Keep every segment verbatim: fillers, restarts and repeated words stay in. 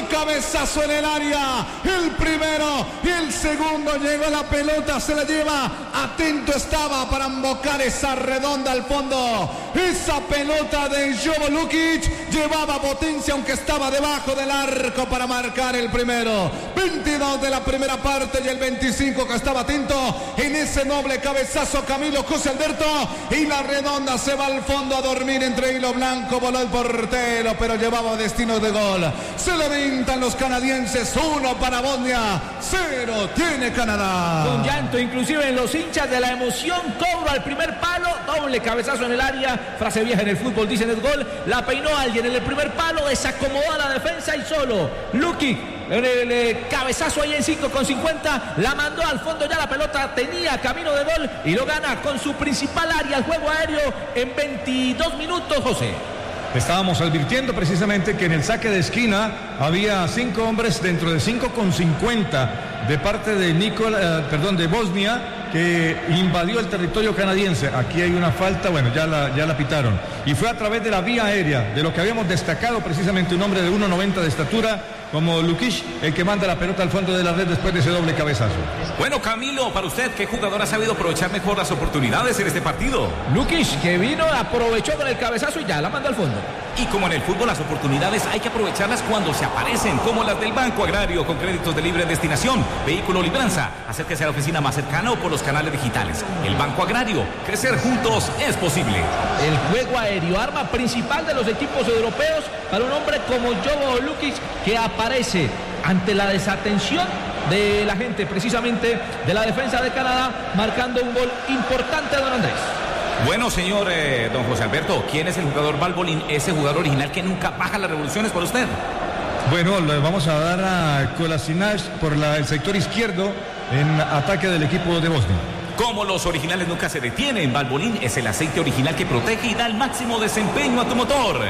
cabezazo en el área, el primero y el segundo, llegó la pelota, se la lleva, atento estaba para embocar esa redonda al fondo, esa pelota de Jovo Lukic, llevaba potencia aunque estaba debajo del arco para marcar el primero, veintidós de la primera parte y el veinticinco que estaba atento en ese noble cabezazo Camilo José Alberto, y la redonda se va al fondo a dormir entre hilo blanco, voló el portero pero llevaba destino de gol, se levantan los canadienses, uno para Bosnia, cero tiene Canadá. Con llanto inclusive en los hinchas de la emoción, cobro al primer palo, doble cabezazo en el área, frase vieja en el fútbol, dicen es gol, la peinó alguien en el primer palo, desacomodó a la defensa y solo Lukic en el eh, cabezazo ahí en cinco con cincuenta, la mandó al fondo, ya la pelota tenía camino de gol y lo gana con su principal área, el juego aéreo en veintidós minutos, José. Estábamos advirtiendo precisamente que en el saque de esquina había cinco hombres dentro de cinco con cincuenta de parte de Nicola, eh, perdón, de Bosnia, que invadió el territorio canadiense. Aquí hay una falta, bueno, ya la, ya la pitaron. Y fue a través de la vía aérea, de lo que habíamos destacado precisamente, un hombre de uno noventa de estatura, como Lukic, el que manda la pelota al fondo de la red después de ese doble cabezazo. Bueno, Camilo, para usted, ¿qué jugador ha sabido aprovechar mejor las oportunidades en este partido? Lukic, que vino, aprovechó con el cabezazo y ya la mandó al fondo. Y como en el fútbol, las oportunidades hay que aprovecharlas cuando se aparecen, como las del Banco Agrario, con créditos de libre destinación, vehículo libranza. Acérquese a la oficina más cercana o por los canales digitales. El Banco Agrario, crecer juntos es posible. El juego aéreo, arma principal de los equipos europeos para un hombre como Jovo Lukic, que aparece ante la desatención de la gente, precisamente de la defensa de Canadá, marcando un gol importante, don Andrés. Bueno, señor eh, don José Alberto, ¿quién es el jugador Valbolín, ese jugador original que nunca baja las revoluciones para usted? Bueno, le vamos a dar a Kolasinac por la, el sector izquierdo en ataque del equipo de Bosnia. Como los originales nunca se detienen, Valbolín es el aceite original que protege y da el máximo desempeño a tu motor.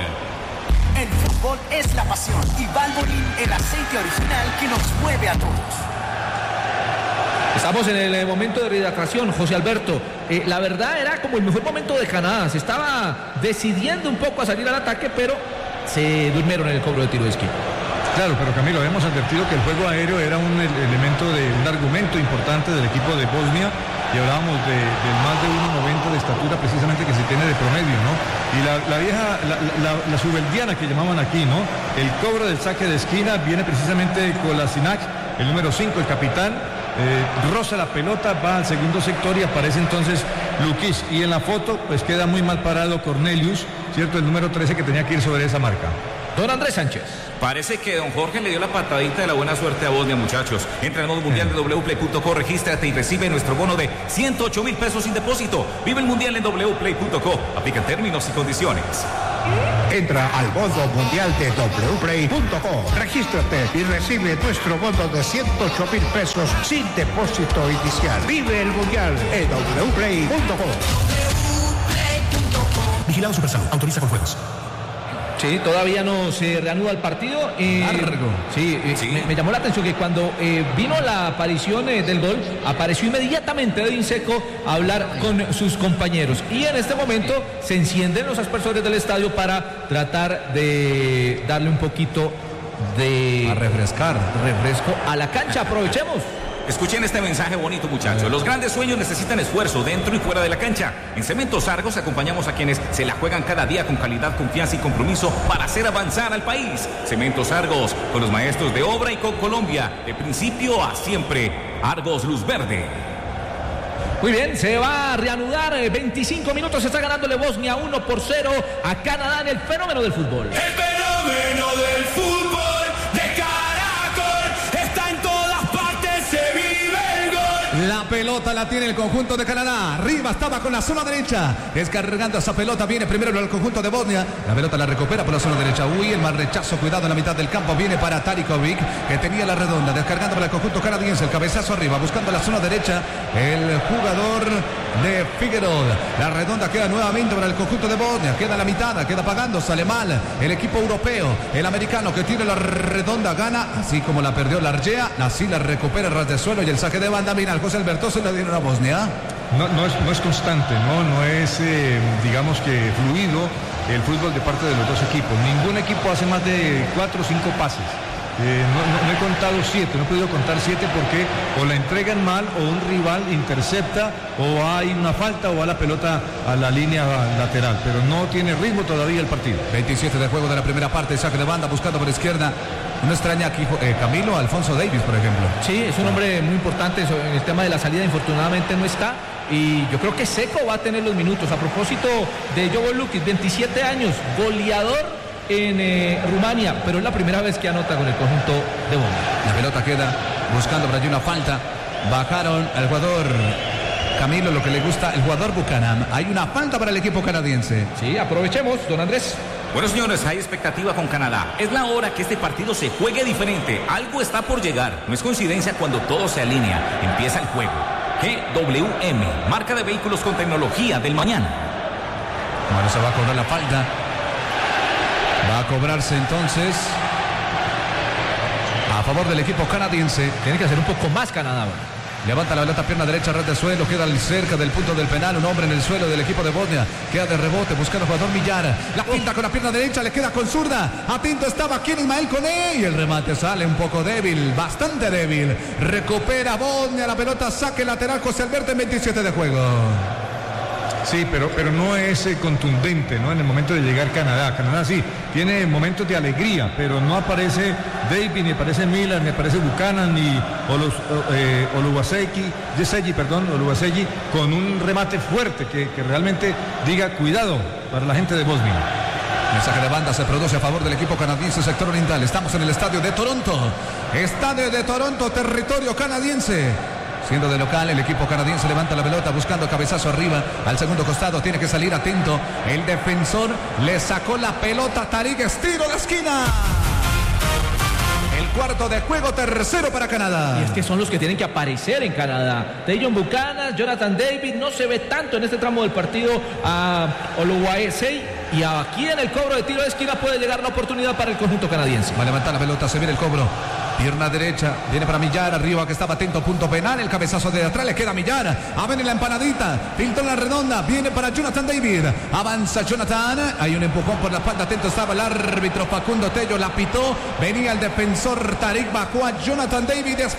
El fútbol es la pasión y Valvoline el aceite original que nos mueve a todos. Estamos en el momento de rehidratación, José Alberto. Eh, la verdad era como el mejor momento de Canadá. Se estaba decidiendo un poco a salir al ataque, pero se durmieron en el cobro de tiro de esquina. Claro, pero Camilo, habíamos advertido que el juego aéreo era un elemento de un argumento importante del equipo de Bosnia, y hablábamos de, de más de uno noventa de estatura precisamente que se tiene de promedio, ¿no? Y la, la vieja, la, la, la subeldiana que llamaban aquí, ¿no? El cobro del saque de esquina viene precisamente Kolasinac, el número cinco, el capitán, eh, roza la pelota, va al segundo sector y aparece entonces Lukic, y en la foto pues queda muy mal parado Cornelius, ¿cierto? El número trece que tenía que ir sobre esa marca. Don Andrés Sánchez. Parece que don Jorge le dio la patadita de la buena suerte a Bosnia, muchachos. Entra al modo mundial de doble u play punto co, regístrate y recibe nuestro bono de ciento ocho mil pesos sin depósito. Vive el mundial en doble u play punto co. Aplican términos y condiciones. Entra al modo mundial de doble u play punto co, regístrate y recibe nuestro bono de ciento ocho mil pesos sin depósito inicial. Vive el mundial en doble u play punto co. Vigilado Supersalud, autoriza con juegos. Sí, todavía no se reanuda el partido. Eh, Largo. Sí, eh, sí. Me, me llamó la atención que cuando eh, vino la aparición eh, del gol, apareció inmediatamente Edin Dzeko a hablar con sus compañeros. Y en este momento se encienden los aspersores del estadio para tratar de darle un poquito de... A refrescar. Refresco a la cancha. Aprovechemos. Escuchen este mensaje bonito, muchachos. Los grandes sueños necesitan esfuerzo dentro y fuera de la cancha. En Cementos Argos acompañamos a quienes se la juegan cada día con calidad, confianza y compromiso para hacer avanzar al país. Cementos Argos, con los maestros de obra y con Colombia, de principio a siempre. Argos Luz Verde. Muy bien, se va a reanudar. veinticinco minutos, se está ganándole Bosnia uno por cero a Canadá en el fenómeno del fútbol. El fenómeno del fútbol de Caracol está en todas partes, se vive el gol. La pelota la tiene el conjunto de Canadá. Arriba estaba con la zona derecha. Descargando esa pelota. Viene primero el conjunto de Bosnia. La pelota la recupera por la zona derecha. Uy, el mal rechazo. Cuidado en la mitad del campo. Viene para Tarikovic, que tenía la redonda. Descargando para el conjunto canadiense. El cabezazo arriba. Buscando la zona derecha. El jugador de Figueroa. La redonda queda nuevamente para el conjunto de Bosnia. Queda la mitad. Queda pagando. Sale mal el equipo europeo. El americano que tiene la redonda gana. Así como la perdió la Argea. Así la recupera el ras de suelo. Y el saque de banda. Mira, José Alberto se la dieron a Bosnia. No, no, es, no es constante, no, no es, eh, digamos que fluido el fútbol de parte de los dos equipos. Ningún equipo hace más de cuatro o cinco pases. Eh, no, no, no he contado siete, no he podido contar siete porque o la entregan mal o un rival intercepta o hay una falta o va la pelota a la línea lateral, pero no tiene ritmo todavía el partido. veintisiete de juego de la primera parte, saque de banda buscando por izquierda. Uno extraña aquí eh, Camilo Alfonso Davis, por ejemplo. Sí, es un hombre muy importante en el tema de la salida, infortunadamente no está. Y yo creo que Seco va a tener los minutos. A propósito de Jovo Lukic, veintisiete años, goleador en eh, Rumania, pero es la primera vez que anota con el conjunto de Bosnia. La pelota queda buscando por allí una falta. Bajaron al jugador Camilo, lo que le gusta, el jugador Buchanan. Hay una falta para el equipo canadiense. Sí, aprovechemos, don Andrés. Bueno, señores, hay expectativa con Canadá. Es la hora que este partido se juegue diferente. Algo está por llegar. No es coincidencia cuando todo se alinea. Empieza el juego. G W M, marca de vehículos con tecnología del mañana. Bueno, se va a cobrar la falta. Va a cobrarse entonces a favor del equipo canadiense. Tiene que hacer un poco más Canadá. Levanta la pelota, pierna derecha, red de suelo, queda cerca del punto del penal, un hombre en el suelo del equipo de Bosnia, queda de rebote, buscando al jugador Millar, la pinta con la pierna derecha, le queda con zurda, atento estaba aquí Ismael Koné, y el remate sale un poco débil, bastante débil, recupera Bosnia, la pelota, saque lateral, José Alberto en veintisiete de juego. Sí, pero, pero no es eh, contundente, ¿no? En el momento de llegar Canadá. Canadá sí, tiene momentos de alegría, pero no aparece Davis, ni aparece Miller, ni aparece Buchanan, ni Olos, eh, Oluwaseji, Yeseji, perdón, Oluwaseji, con un remate fuerte que, que realmente diga cuidado para la gente de Bosnia. Mensaje de banda se produce a favor del equipo canadiense, sector oriental. Estamos en el estadio de Toronto. Estadio de Toronto, territorio canadiense. Siendo de local, el equipo canadiense levanta la pelota buscando cabezazo arriba al segundo costado. Tiene que salir atento. El defensor le sacó la pelota a Tariq, estiro la esquina. El cuarto de juego, tercero para Canadá. Y es que son los que tienen que aparecer en Canadá. Tajon Buchanan, Jonathan David, no se ve tanto en este tramo del partido a Oluwaseji. Y aquí en el cobro de tiro de esquina puede llegar la oportunidad para el conjunto canadiense. Va a levantar la pelota, se viene el cobro. Pierna derecha, viene para Millar, arriba que estaba atento, punto penal, el cabezazo de atrás, le queda Millar, a ver en la empanadita, pintó en la redonda, viene para Jonathan David, avanza Jonathan, hay un empujón por la espalda, atento estaba el árbitro Facundo Tello, la pitó, venía el defensor Tariq, bajó a Jonathan David, es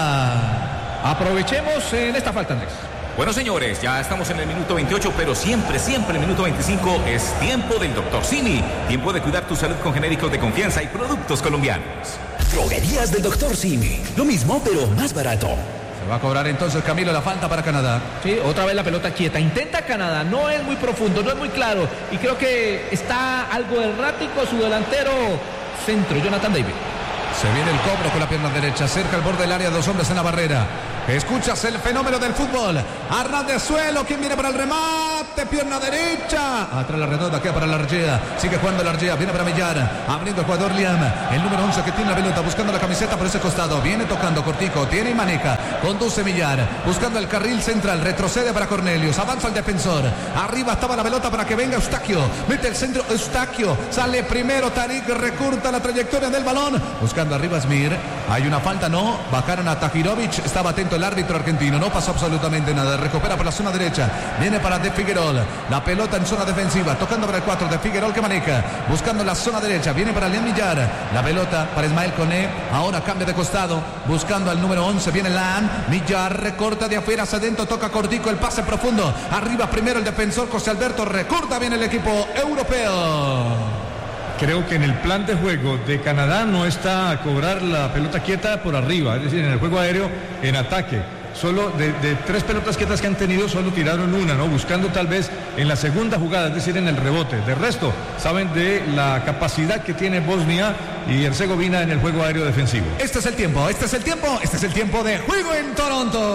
falta. Aprovechemos en esta falta, Andrés. Bueno, señores, ya estamos en el minuto veintiocho, pero siempre, siempre el minuto veinticinco es tiempo del doctor Simi. Tiempo de cuidar tu salud con genéricos de confianza y productos colombianos. Droguerías del doctor Simi. Lo mismo, pero más barato. Se va a cobrar entonces, Camilo, la falta para Canadá. Sí, otra vez la pelota quieta. Intenta Canadá, no es muy profundo, no es muy claro. Y creo que está algo errático su delantero centro, Jonathan David. Se viene el cobro con la pierna derecha, cerca al borde del área, dos hombres en la barrera. Escuchas el fenómeno del fútbol. Arras de suelo, ¿quién viene para el remate? Pierna derecha. Atrás la redonda, queda para la Argea. Sigue jugando la Argea, viene para Millar. Abriendo el jugador Liam, el número once que tiene la pelota, buscando la camiseta por ese costado. Viene tocando cortico, tiene Maneca. Conduce Millar, buscando el carril central. Retrocede para Cornelius, avanza el defensor. Arriba estaba la pelota para que venga Eustaquio. Mete el centro, Eustaquio. Sale primero Tariq, recurta la trayectoria del balón. Buscando arriba Smir. Hay una falta, no. Bajaron a Tahirovic, estaba atento el árbitro argentino, no pasó absolutamente nada, recupera por la zona derecha, viene para De Figuerol, la pelota en zona defensiva, tocando para el cuatro, De Figuerol que maneja, buscando la zona derecha, viene para Liam Millar, la pelota para Ismael Koné, ahora cambia de costado, buscando al número once, viene Lam, Millar recorta de afuera hacia adentro, toca cortico, el pase profundo, arriba primero el defensor José Alberto, recorta bien el equipo europeo. Creo que en el plan de juego de Canadá no está a cobrar la pelota quieta por arriba, es decir, en el juego aéreo en ataque. Solo de, de tres pelotas quietas que han tenido, solo tiraron una, ¿no? Buscando tal vez en la segunda jugada, es decir, en el rebote. De resto, saben de la capacidad que tiene Bosnia y Herzegovina en el juego aéreo defensivo. Este es el tiempo, este es el tiempo, este es el tiempo de juego en Toronto.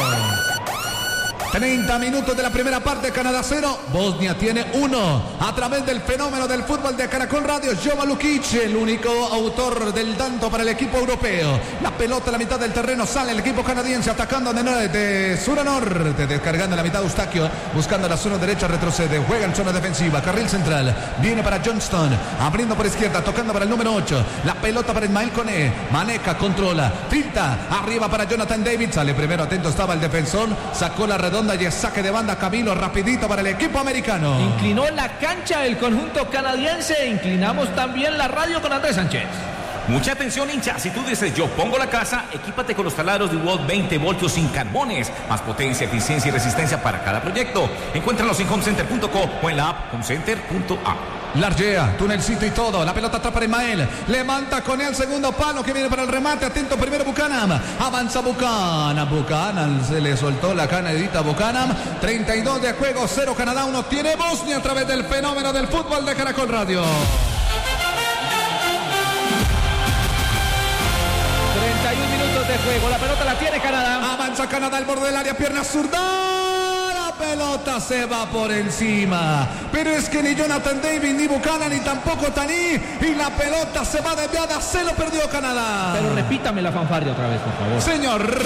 treinta minutos de la primera parte, Canadá cero, Bosnia tiene uno. A través del fenómeno del fútbol de Caracol Radio, Jovo Lukic, el único autor del tanto para el equipo europeo. La pelota en la mitad del terreno, sale el equipo canadiense atacando de, de sur a norte, descargando en la mitad Eustaquio, buscando la zona derecha, retrocede, juega en zona defensiva, carril central, viene para Johnston, abriendo por izquierda, tocando para el número ocho, la pelota para Ismael Koné, Maneca controla, filtra, arriba para Jonathan David, sale primero, atento estaba el defensor, sacó la redonda y es saque de banda, Camilo, rapidito para el equipo americano. Inclinó la cancha el conjunto canadiense, inclinamos también la radio con Andrés Sánchez. Mucha atención, hincha. Si tú dices yo pongo la casa, equípate con los taladros de DeWalt veinte voltios sin carbones. Más potencia, eficiencia y resistencia para cada proyecto. Encuéntralos en homecenter punto co o en la app homecenter punto a. Largea, tunelcito y todo. La pelota atrapa para Ismael. Levanta con el segundo palo que viene para el remate. Atento primero Buchanan. Avanza Buchanan. Buchanan se le soltó la canadita a Buchanan. treinta y dos de juego, cero Canadá, uno tiene Bosnia a través del fenómeno del fútbol de Caracol Radio. treinta y un minutos de juego. La pelota la tiene Canadá. Avanza Canadá al borde del área. Pierna zurda. Pelota se va por encima, pero es que ni Jonathan David, ni Buchanan, ni tampoco Tani, y la pelota se va desviada, se lo perdió Canadá. Pero repítame la fanfarria otra vez, por favor. Señor. treinta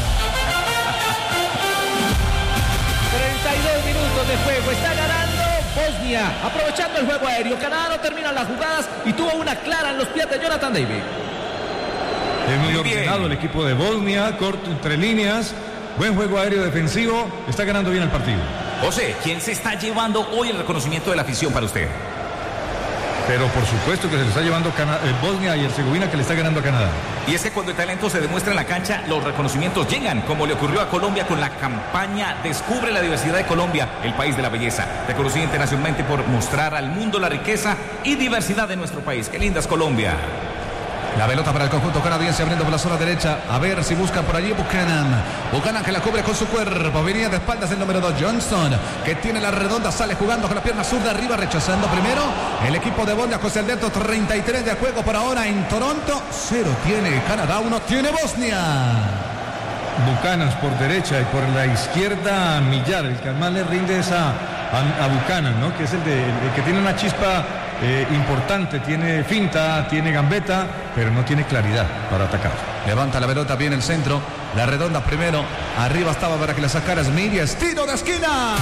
y dos minutos de juego, está ganando Bosnia, aprovechando el juego aéreo. Canadá no termina las jugadas y tuvo una clara en los pies de Jonathan David. Es muy ordenado el equipo de Bosnia, corto entre líneas. Buen juego aéreo defensivo, está ganando bien el partido. José, ¿quién se está llevando hoy el reconocimiento de la afición para usted? Pero por supuesto que se le está llevando Cana- eh, Bosnia y Herzegovina, que le está ganando a Canadá. Y es que cuando el talento se demuestra en la cancha, los reconocimientos llegan, como le ocurrió a Colombia con la campaña Descubre la diversidad de Colombia, el país de la belleza. Reconocida internacionalmente por mostrar al mundo la riqueza y diversidad de nuestro país. ¡Qué linda es Colombia! La pelota para el conjunto canadiense abriendo por la zona derecha. A ver si buscan por allí Buchanan. Buchanan que la cubre con su cuerpo. Venía de espaldas el número dos, Johnson, que tiene la redonda, sale jugando con la pierna zurda arriba, rechazando primero el equipo de Bosnia. José Alberto, treinta y tres de juego por ahora en Toronto. Cero tiene Canadá, uno tiene Bosnia. Buchanan por derecha y por la izquierda Millar. El que más le rinde es a, a, a Buchanan, ¿no? Que es el, de, el que tiene una chispa eh, importante, tiene finta, tiene gambeta, pero no tiene claridad para atacar. Levanta la pelota bien el centro, la redonda primero, arriba estaba para que la sacara Smirias, tiro de esquina.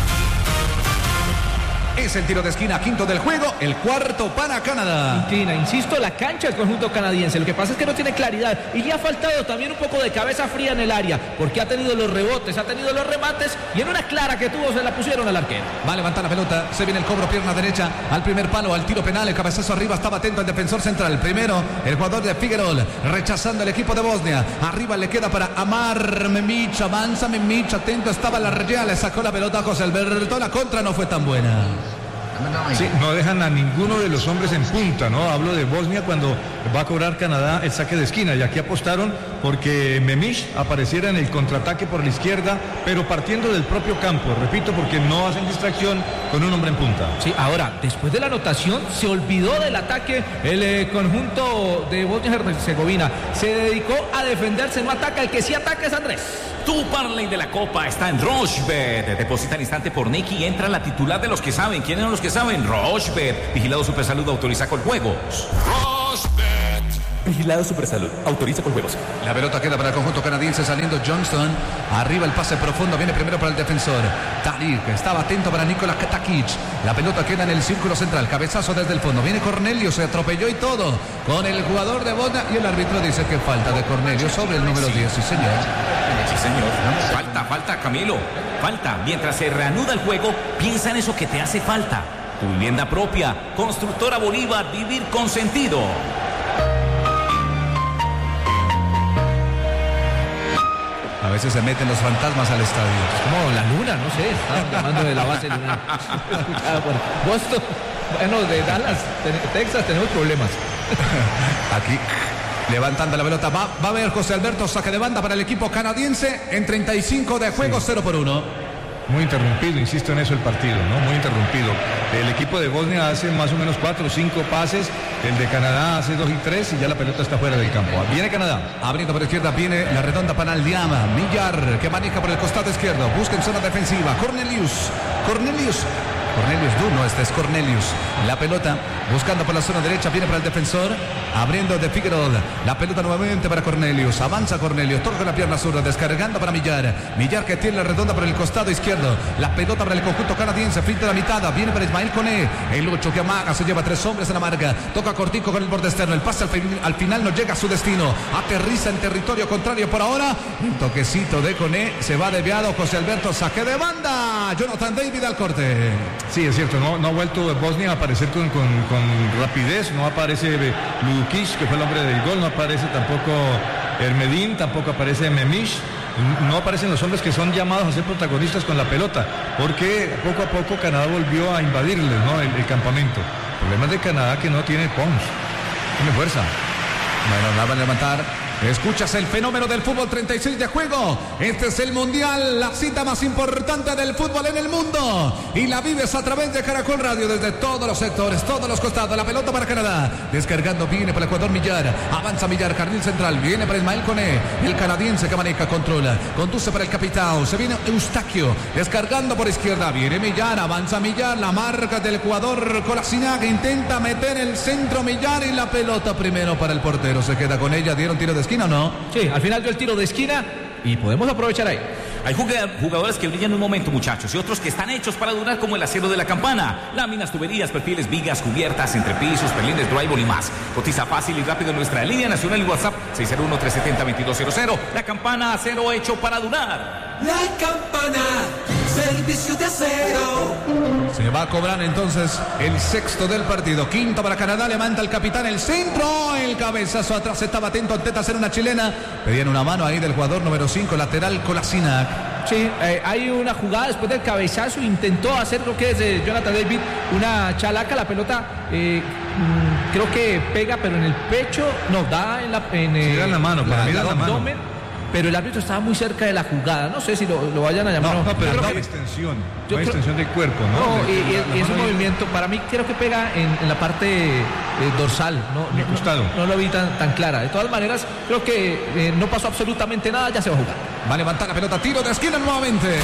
Es el tiro de esquina, quinto del juego, el cuarto para Canadá. Inclina, insisto, la cancha del conjunto canadiense. Lo que pasa es que no tiene claridad y le ha faltado también un poco de cabeza fría en el área, porque ha tenido los rebotes, ha tenido los remates y en una clara que tuvo se la pusieron al arquero. Va a levantar la pelota, se viene el cobro, pierna derecha, al primer palo, al tiro penal, el cabezazo arriba, estaba atento el defensor central. Primero, el jugador de Figueroa, rechazando el equipo de Bosnia. Arriba le queda para Amar Memic, avanza Memic, atento estaba la rellena, le sacó la pelota a José Alberto, la contra no fue tan buena. Sí, no dejan a ninguno de los hombres en punta, ¿no? Hablo de Bosnia cuando va a cobrar Canadá el saque de esquina, y aquí apostaron porque Memic apareciera en el contraataque por la izquierda, pero partiendo del propio campo, repito, porque no hacen distracción con un hombre en punta. Sí, ahora, después de la anotación, se olvidó del ataque el eh, conjunto de Bosnia-Herzegovina. Se dedicó a defenderse, no ataca. El que sí ataca es Andrés. Tu parlay de la Copa está en Rochebet. Deposita al instante por Nicky y entra la titular de los que saben. ¿Quiénes son los que saben? Rochebet. Vigilado Supersalud, autoriza con juegos. Rochebet. Vigilado Supersalud, autoriza con juegos. La pelota queda para el conjunto canadiense saliendo Johnston. Arriba el pase profundo, viene primero para el defensor Tariq, estaba atento para Nikola Takic. La pelota queda en el círculo central, cabezazo desde el fondo. Viene Cornelio, se atropelló y todo con el jugador de Bosnia y el árbitro dice que falta de Cornelio sobre el número diez. Sí, señor. Sí, señor. Falta, falta, Camilo. Falta. Mientras se reanuda el juego, piensa en eso que te hace falta. Tu vivienda propia. Constructora Bolívar, vivir con sentido. A veces se meten los fantasmas al estadio. Es como la luna, no sé, estaban llamando de la base lunar. Boston, bueno, de Dallas, Texas, tenemos problemas. Aquí, levantando la pelota, va, va a ver José Alberto, saque de banda para el equipo canadiense en treinta y cinco de juego, cero por uno. Muy interrumpido, insisto en eso el partido, ¿no? Muy interrumpido. El equipo de Bosnia hace más o menos cuatro o cinco pases, el de Canadá hace dos y tres y ya la pelota está fuera del campo. Viene Canadá. Abriendo por la izquierda, viene la redonda para Aldiama. Millar, que maneja por el costado izquierdo, busca en zona defensiva. Cornelius, Cornelius. Cornelius Duno, este es Cornelius. La pelota buscando por la zona derecha, viene para el defensor, abriendo de Figueroa. La pelota nuevamente para Cornelius, avanza Cornelius, toca la pierna zurda, descargando para Millar. Millar que tiene la redonda por el costado izquierdo. La pelota para el conjunto canadiense, filtra la mitad, viene para Ismael Koné. El ocho que amaga, se lleva tres hombres en la marca. Toca cortico con el borde externo, el pase al, fin, al final no llega a su destino. Aterriza en territorio contrario por ahora. Un toquecito de Koné, se va desviado José Alberto, saque de banda. Jonathan David al corte. Sí, es cierto, no, no ha vuelto Bosnia a aparecer con, con, con rapidez, no aparece Lukic, que fue el hombre del gol, no aparece tampoco Ermedin, tampoco aparece Memish, no aparecen los hombres que son llamados a ser protagonistas con la pelota, porque poco a poco Canadá volvió a invadirles, ¿no? el, el campamento. El problema es de Canadá que no tiene Pons, tiene fuerza. Bueno, la van a levantar. Escuchas el fenómeno del fútbol, treinta y seis de juego. Este es el Mundial, la cita más importante del fútbol en el mundo. Y la vives a través de Caracol Radio desde todos los sectores, todos los costados. La pelota para Canadá. Descargando, viene para el Ecuador Millar. Avanza Millar, carril central. Viene para Ismael Koné, el canadiense que maneja, controla. Conduce para el capitán. Se viene Eustaquio. Descargando por izquierda. Viene Millar, avanza Millar. La marca del Ecuador, Kolasinac. Intenta meter el centro Millar y la pelota primero para el portero. Se queda con ella. Dieron tiro de esquina, ¿o no? Sí, al final dio el tiro de esquina y podemos aprovechar ahí. Hay jugadores que brillan en un momento, muchachos, y otros que están hechos para durar, como el acero de la campana. Láminas, tuberías, perfiles, vigas, cubiertas, entrepisos, perlines, drywall y más. Cotiza fácil y rápido en nuestra línea nacional y WhatsApp seis cero uno, tres siete cero, dos dos cero cero. La campana, acero hecho para durar. La campana, servicio de acero. Se va a cobrar entonces el sexto del partido. Quinto para Canadá, levanta el capitán el centro. El cabezazo atrás, estaba atento, intenta hacer una chilena. Pedían una mano ahí del jugador número cinco, lateral Kolasinac. Sí, eh, hay una jugada después del cabezazo, intentó hacer lo que es de Jonathan David, una chalaca, la pelota eh, mmm, creo que pega, pero en el pecho, no, da en la, en, sí, da en la mano, para mí da en la mano. Pero el árbitro estaba muy cerca de la jugada. No sé si lo, lo vayan a llamar. No, No, no pero no hay que, extensión. No hay creo, extensión del cuerpo, ¿no? No, de, y, de, y, la, y la es un movimiento, para mí creo que pega en, en la parte eh, dorsal. No, en el no, costado. No, no lo vi tan, tan clara. De todas maneras, creo que eh, no pasó absolutamente nada. Ya se va a jugar. Va a levantar la pelota, tiro de esquina nuevamente.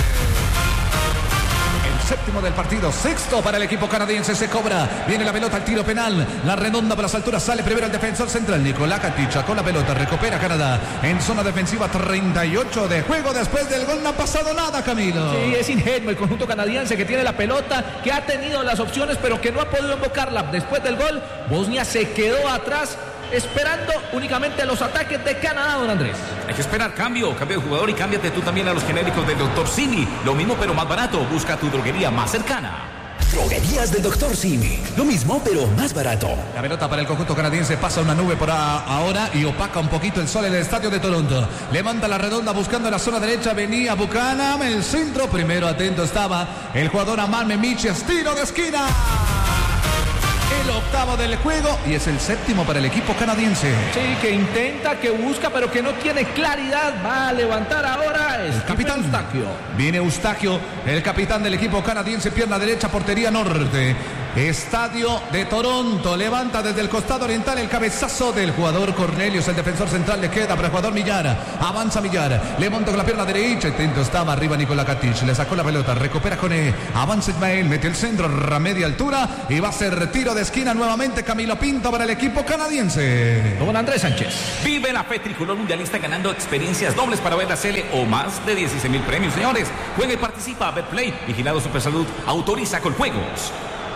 Séptimo del partido, sexto para el equipo canadiense, se cobra, viene la pelota al tiro penal, la redonda para las alturas, sale primero el defensor central, Nicolás Caticha con la pelota, recupera Canadá, en zona defensiva, treinta y ocho de juego, después del gol no ha pasado nada, Camilo. Sí, es ingenuo el conjunto canadiense que tiene la pelota, que ha tenido las opciones, pero que no ha podido invocarla. Después del gol, Bosnia se quedó atrás, esperando únicamente los ataques de Canadá, don Andrés. Hay que esperar cambio, cambio de jugador y cámbiate tú también a los genéricos del doctor Simi. Lo mismo pero más barato. Busca tu droguería más cercana. Droguerías del doctor Simi. Lo mismo pero más barato. La pelota para el conjunto canadiense, pasa una nube por ahora y opaca un poquito el sol en el estadio de Toronto. Levanta la redonda buscando la zona derecha, venía Buchanan, el centro, primero atento estaba el jugador Amar Memichi, tiro de esquina. El octavo del juego y es el séptimo para el equipo canadiense. Sí, que intenta, que busca, pero que no tiene claridad. Va a levantar ahora el capitán Eustaquio. Viene Eustaquio, el capitán del equipo canadiense, pierna derecha, portería norte. Estadio de Toronto, levanta desde el costado oriental el cabezazo del jugador Cornelius, el defensor central le queda para el jugador Millar, avanza Millar, le monta con la pierna derecha, intento estaba arriba Nicolás Catiche, le sacó la pelota, recupera con él, avanza Ismael, mete el centro a media altura y va a ser tiro de esquina nuevamente Camilo Pinto para el equipo canadiense. Don Andrés Sánchez. Vive la fe tricolor mundialista ganando experiencias dobles para ver la Sele o más de dieciséis mil premios, señores. Juega y participa, Betplay, vigilado Supersalud, autoriza con juegos.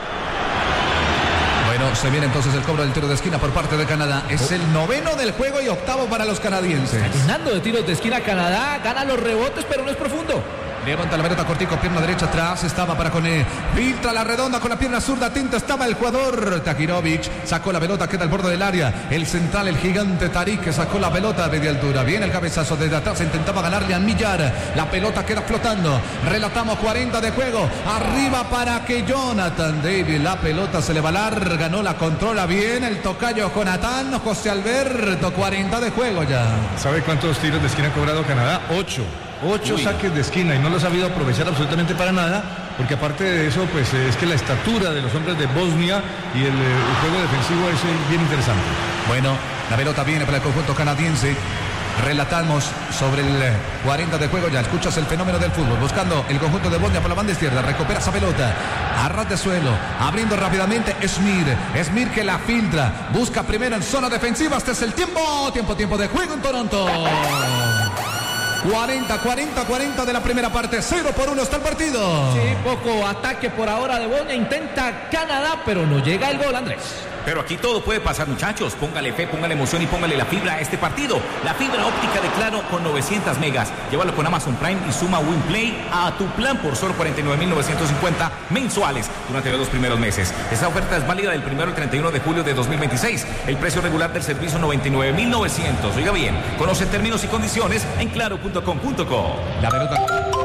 Bueno, se viene entonces el cobro del tiro de esquina por parte de Canadá. Es el noveno del juego y octavo para los canadienses. Ganando de tiros de esquina Canadá, gana los rebotes, pero no es profundo. Levanta la pelota cortico, pierna derecha atrás, estaba para Koné. Filtra la redonda con la pierna zurda, atento estaba el jugador Takirovic. Sacó la pelota, queda al borde del área. El central, el gigante Tarik, que sacó la pelota a media altura. Viene el cabezazo desde atrás, intentaba ganarle a Millar. La pelota queda flotando. Relatamos cuarenta de juego. Arriba para que Jonathan David. La pelota se le va larga, ganó, la controla bien. El tocayo Jonathan, José Alberto, cuarenta de juego ya. ¿Sabe cuántos tiros de esquina ha cobrado Canadá? Ocho. Ocho Uy. saques de esquina y no los ha sabido aprovechar absolutamente para nada, porque aparte de eso, pues es que la estatura de los hombres de Bosnia y el, el juego defensivo es bien interesante. Bueno, la pelota viene para el conjunto canadiense. Relatamos sobre el cuarenta de juego, ya escuchas el fenómeno del fútbol, buscando el conjunto de Bosnia por la banda izquierda, recupera esa pelota, a ras de suelo, abriendo rápidamente Smir, Smir que la filtra, busca primero en zona defensiva, este es el tiempo, tiempo, tiempo de juego en Toronto. cuarenta, cuarenta, cuarenta de la primera parte, cero por uno está el partido. Sí, poco ataque por ahora de Bosnia, intenta Canadá, pero no llega el gol, Andrés. Pero aquí todo puede pasar, muchachos. Póngale fe, póngale emoción y póngale la fibra a este partido. La fibra óptica de Claro con novecientas megas. Llévalo con Amazon Prime y suma WinPlay a tu plan por solo cuarenta y nueve mil novecientos cincuenta mensuales durante los dos primeros meses. Esta oferta es válida del primero al treinta y uno de julio de dos mil veintiséis. El precio regular del servicio noventa y nueve mil novecientos. Oiga bien, conoce términos y condiciones en claro punto com punto co. La pelota.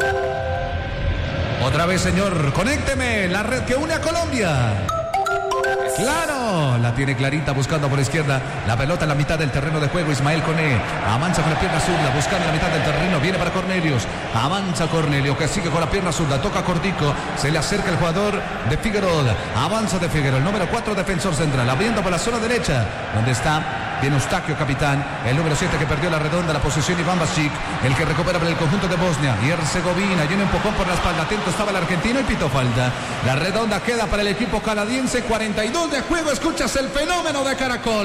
Otra vez, señor, conécteme, la red que une a Colombia. Claro, la tiene clarita buscando por izquierda. La pelota en la mitad del terreno de juego. Ismael Koné avanza con la pierna zurda buscando la mitad del terreno. Viene para Cornelius. Avanza Cornelio que sigue con la pierna zurda. Toca Cortico. Se le acerca el jugador de Figueroa. Avanza de Figueroa. El número cuatro defensor central. Abriendo por la zona derecha. Donde está. Viene Eustaquio, capitán. El número siete que perdió la redonda. La posesión Iván Basic. El que recupera para el conjunto de Bosnia y Herzegovina. Y un empujón por la espalda. Atento estaba el argentino y pitó falta. La redonda queda para el equipo canadiense. cuarenta y dos de juego. Escuchas el fenómeno de Caracol.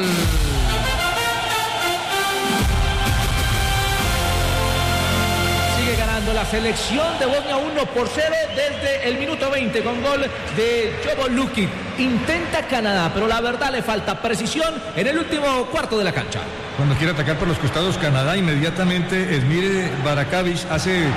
Sigue ganando la selección de Bosnia uno por cero desde el minuto veinte con gol de Jovo Lukic. Intenta Canadá, pero la verdad le falta precisión en el último cuarto de la cancha. Cuando quiere atacar por los costados Canadá, inmediatamente Esmir Barakavic hace un,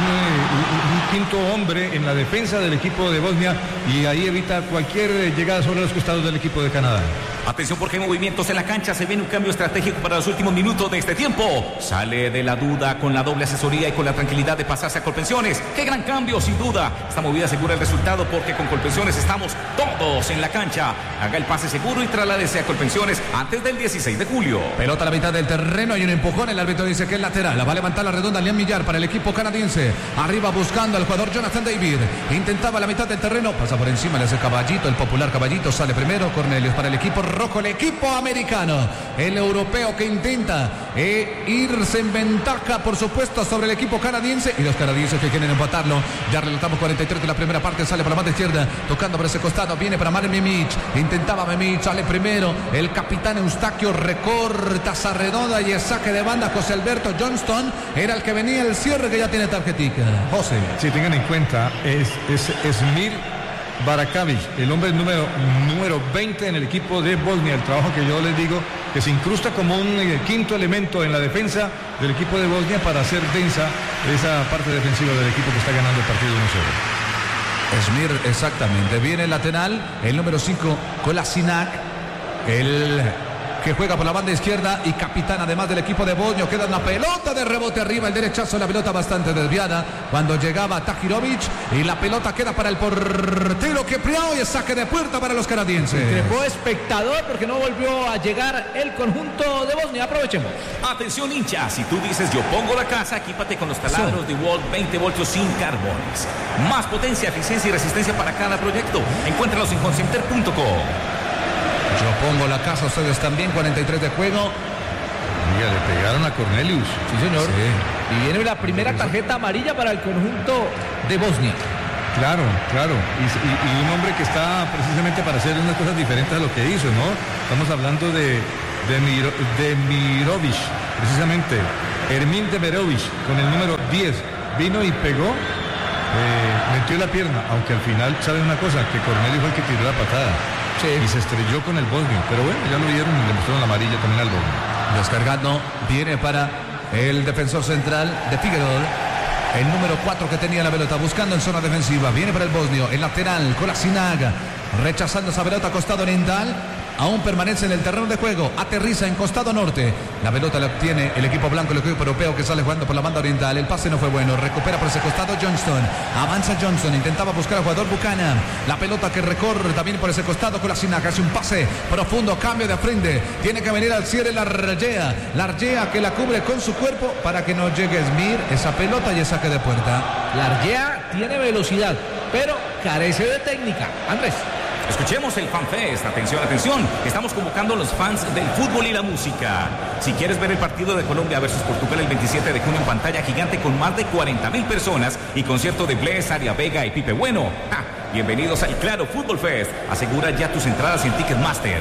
un, un quinto hombre en la defensa del equipo de Bosnia y ahí evita cualquier llegada sobre los costados del equipo de Canadá. Atención porque hay movimientos en la cancha, se viene un cambio estratégico para los últimos minutos de este tiempo. Sale de la duda con la doble asesoría y con la tranquilidad de pasarse a Colpensiones. ¡Qué gran cambio, sin duda! Esta movida asegura el resultado porque con Colpensiones estamos todos en la cancha. Haga el pase seguro y trasládese a Colpensiones antes del dieciséis de julio. Pelota a la mitad del terreno, hay un empujón, el árbitro dice que es lateral. La va a levantar la redonda Liam Millar para el equipo canadiense. Arriba buscando al jugador Jonathan David. Intentaba la mitad del terreno, pasa por encima, le hace Caballito, el popular Caballito, sale primero. Cornelius para el equipo rojo, el equipo americano. El europeo que intenta eh, irse en ventaja, por supuesto, sobre el equipo canadiense. Y los canadienses que quieren empatarlo. Ya relatamos cuarenta y tres de la primera parte, sale por la banda izquierda, tocando por ese costado, viene para Mare Mimic. Intentaba Mimic, sale primero. El capitán Eustaquio recorta esa redonda y el saque de banda. José Alberto Johnston era el que venía el cierre, que ya tiene tarjetica. José. Si tengan en cuenta, es, es Esmir Barakavic, el hombre número, número veinte en el equipo de Bosnia. El trabajo que yo les digo, que se incrusta como un eh, quinto elemento en la defensa del equipo de Bosnia para hacer densa esa parte defensiva del equipo que está ganando el partido uno cero. Esmir, exactamente. Viene el lateral, el número cinco, Kolasinac, el que juega por la banda izquierda y capitán además del equipo de Bosnia. Queda una pelota de rebote arriba, el derechazo, la pelota bastante desviada cuando llegaba Tahirovic y la pelota queda para el portero Kepriao y el saque de puerta para los canadienses. Trepó espectador porque no volvió a llegar el conjunto de Bosnia. Aprovechemos. Atención, hincha, si tú dices yo pongo la casa, equípate con los taladros de Walt veinte voltios sin carbones. Más potencia, eficiencia y resistencia para cada proyecto. Encuéntralos en concenter punto com. Yo pongo la casa, ustedes también. Cuarenta y tres de juego. Mira, le pegaron a Cornelius. Sí, señor. Sí. Y viene la primera tarjeta amarilla para el conjunto de Bosnia. Claro, claro. Y, y, y un hombre que está precisamente para hacer unas cosas diferentes a lo que hizo, ¿no? Estamos hablando de, de, Miro, de Mirovic, precisamente. Hermín Demirovic, con el número diez. Vino y pegó. Eh, metió la pierna, aunque al final, ¿sabe una cosa? Que Cornelius fue el que tiró la patada. Sí. Y se estrelló con el Bosnia. Pero bueno, ya lo vieron y le mostraron la amarilla también al Bosnia. Descargando, viene para el defensor central de Figueroa. El número cuatro que tenía la pelota, buscando en zona defensiva. Viene para el bosnio, el lateral, Kolasinac. Rechazando esa pelota, costado oriental. Aún permanece en el terreno de juego. Aterriza en costado norte. La pelota la obtiene el equipo blanco, el equipo europeo que sale jugando por la banda oriental. El pase no fue bueno. Recupera por ese costado Johnston. Avanza Johnston. Intentaba buscar al jugador Buchanan. La pelota que recorre también por ese costado Kolasinac. Hace un pase profundo. Cambio de frente. Tiene que venir al cierre la Largea. Largea que la cubre con su cuerpo para que no llegue Esmir. Esa pelota y el saque de puerta. Largea tiene velocidad, pero carece de técnica. Andrés. Escuchemos el FanFest. Atención, atención. Estamos convocando a los fans del fútbol y la música. Si quieres ver el partido de Colombia versus Portugal el veintisiete de junio en pantalla gigante con más de cuarenta mil personas y concierto de Bless, Aria Vega y Pipe Bueno. ¡Ja! Bienvenidos al Claro Fútbol Fest. Asegura ya tus entradas en Ticketmaster.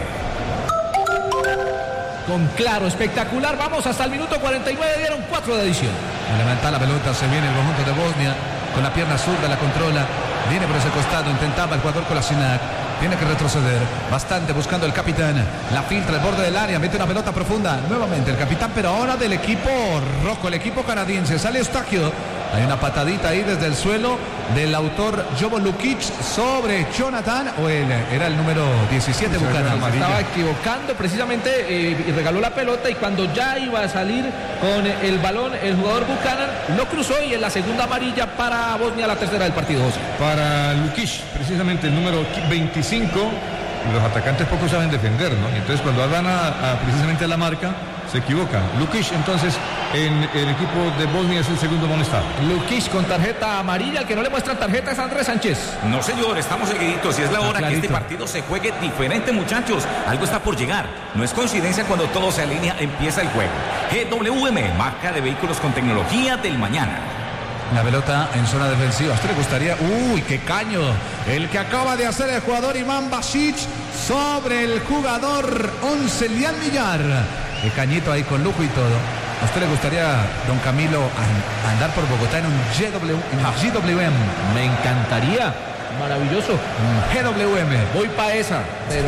Con Claro, espectacular. Vamos hasta el minuto cuarenta y nueve. Dieron cuatro de adición. Levanta la pelota, se viene el conjunto de Bosnia. Con la pierna zurda la controla. Viene por ese costado. Intentaba el jugador Kolasinac. tiene que retroceder bastante buscando el capitán. La filtra al borde del área, mete una pelota profunda. Nuevamente el capitán, pero ahora del equipo rojo, el equipo canadiense. Sale Eustaquio. Hay una patadita ahí desde el suelo del autor Jovo Lukic sobre Jonathan, o él era el número diecisiete Buchanan. Estaba equivocando precisamente eh, y regaló la pelota, y cuando ya iba a salir con el balón el jugador Buchanan lo cruzó, y en la segunda amarilla para Bosnia, la tercera del partido. Para Lukic, precisamente el número veinticinco, los atacantes poco saben defender, ¿no? Y entonces cuando van a, a precisamente a la marca, se equivocan. Lukic, entonces, en el equipo de Bosnia es el segundo amonestado. Lukic con tarjeta amarilla. El que no le muestran tarjeta es Andrés Sánchez. No, señor, estamos seguiditos y es la hora que este partido se juegue diferente, muchachos. Algo está por llegar. No es coincidencia, cuando todo se alinea, empieza el juego. G W M, marca de vehículos con tecnología del mañana. La pelota en zona defensiva. ¿A usted le gustaría? ¡Uy, qué caño! El que acaba de hacer el jugador Iván Basic sobre el jugador Oncelian Millar. Qué cañito ahí con lujo y todo. ¿A usted le gustaría, don Camilo, andar por Bogotá en un G W, en G W M? Me encantaría. Maravilloso. G W M. Voy para esa, pero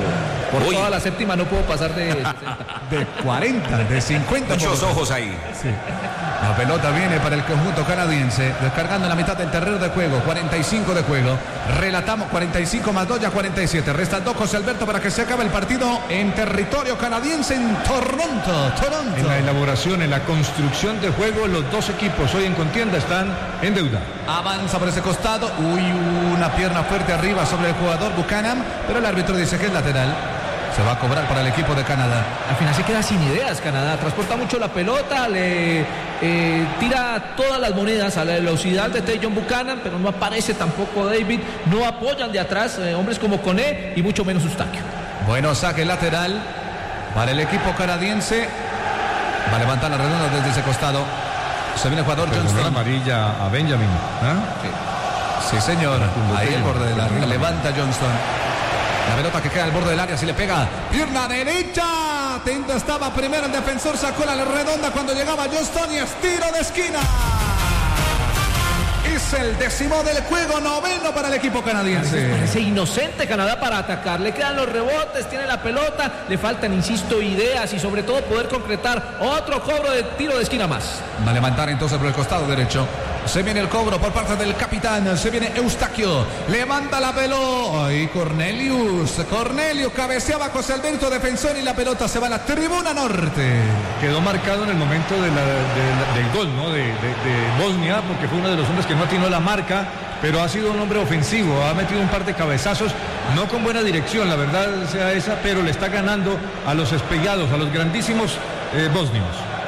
por Uy. toda la séptima no puedo pasar de sesenta. De cuarenta, de cincuenta. Muchos ojos ahí. Sí. La pelota viene para el conjunto canadiense, descargando en la mitad del terreno de juego, cuarenta y cinco de juego. Relatamos cuarenta y cinco más dos, ya cuarenta y siete. Restan dos, José Alberto, para que se acabe el partido en territorio canadiense, en Toronto, Toronto. En la elaboración, en la construcción de juego, los dos equipos hoy en contienda están en deuda. Avanza por ese costado. Uy, una pierna fuerte arriba sobre el jugador Buchanan, pero el árbitro dice que es lateral. Se va a cobrar para el equipo de Canadá. Al final se queda sin ideas Canadá. Transporta mucho la pelota, le eh, tira todas las monedas a la velocidad de Tajon Buchanan, pero no aparece tampoco David. No apoyan de atrás eh, hombres como Koné y mucho menos Eustaquio. Bueno, saque lateral para el equipo canadiense. Va a levantar la redonda desde ese costado. Se viene el jugador Johnston. Amarilla a Benjamin. ¿eh? Sí. sí, señor. Ahí el borde del área. Levanta Johnston. La pelota que queda al borde del área, si le pega, pierna derecha, atento estaba primero el defensor, sacó la redonda cuando llegaba Johnston y es tiro de esquina. Es el décimo del juego, noveno para el equipo canadiense. Parece inocente Canadá para atacar, le quedan los rebotes, tiene la pelota, le faltan, insisto, ideas y sobre todo poder concretar otro cobro de tiro de esquina más. Va a levantar entonces por el costado derecho. Se viene el cobro por parte del capitán. Se viene Eustaquio. Levanta la pelota. Ay, Cornelius. Cornelius cabeceaba José Alberto, defensor, y la pelota se va a la tribuna norte. Quedó marcado en el momento de la, de, de, del gol, ¿no? De, de, de Bosnia, porque fue uno de los hombres que no atinó la marca, pero ha sido un hombre ofensivo. Ha metido un par de cabezazos, no con buena dirección, la verdad sea esa, pero le está ganando a los espellados, a los grandísimos eh, bosnios.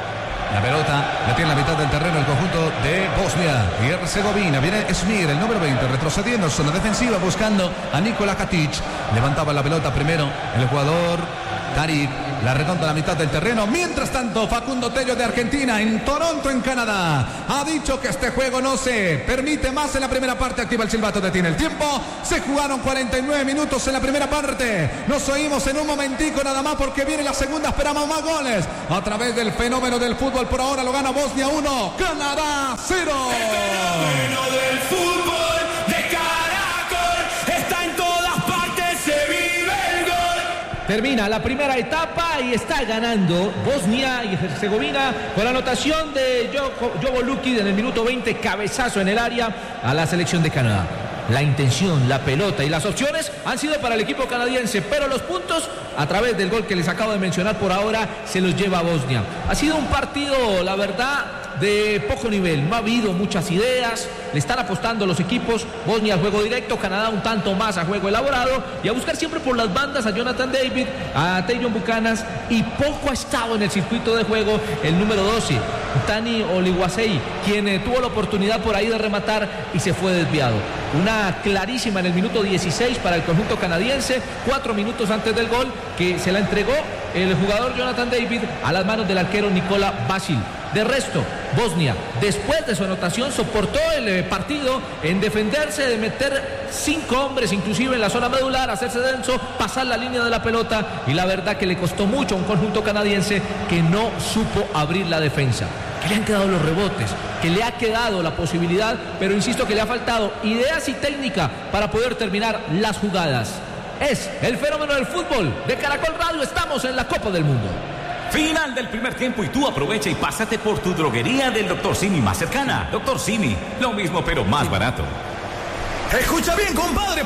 La pelota la tiene en la mitad del terreno el conjunto de Bosnia y Herzegovina. Viene Smir, el número veinte, retrocediendo en zona defensiva, buscando a Nikola Katic. Levantaba la pelota primero el jugador Tarik. La redonda a la mitad del terreno. Mientras tanto, Facundo Tello de Argentina, en Toronto, en Canadá, ha dicho que este juego no se permite más en la primera parte. Activa el silbato, detiene el tiempo. Se jugaron cuarenta y nueve minutos en la primera parte. Nos oímos en un momentico nada más, porque viene la segunda. Esperamos más goles a través del fenómeno del fútbol. Por ahora lo gana Bosnia uno, Canadá cero. El fenómeno del fútbol de Caracol está en todas partes, se vive el gol. Termina la primera etapa y está ganando Bosnia y Herzegovina con la anotación de Jovo Lukic en el minuto veinte, cabezazo en el área a la selección de Canadá. La intención, la pelota y las opciones han sido para el equipo canadiense, pero los puntos, a través del gol que les acabo de mencionar, por ahora se los lleva a Bosnia. Ha sido un partido, la verdad, de poco nivel. No ha habido muchas ideas, le están apostando los equipos. Bosnia al juego directo, Canadá un tanto más a juego elaborado y a buscar siempre por las bandas a Jonathan David, a Tajon Buchanan, y poco ha estado en el circuito de juego el número doce, Tani Oliwasei, quien eh, tuvo la oportunidad por ahí de rematar y se fue desviado. Una clarísima en el minuto dieciséis para el conjunto canadiense, cuatro minutos antes del gol, que se la entregó el jugador Jonathan David a las manos del arquero Nikola Basil. De resto, Bosnia, después de su anotación, soportó el partido en defenderse, de meter cinco hombres inclusive en la zona medular, hacerse denso, pasar la línea de la pelota, y la verdad que le costó mucho a un conjunto canadiense que no supo abrir la defensa. Que le han quedado los rebotes, que le ha quedado la posibilidad, pero insisto que le ha faltado ideas y técnica para poder terminar las jugadas. Es el fenómeno del fútbol de Caracol Radio. Estamos en la Copa del Mundo. Final del primer tiempo y tú aprovecha y pásate por tu droguería del doctor Simi más cercana. doctor Simi, lo mismo pero más barato. Escucha bien, compadre.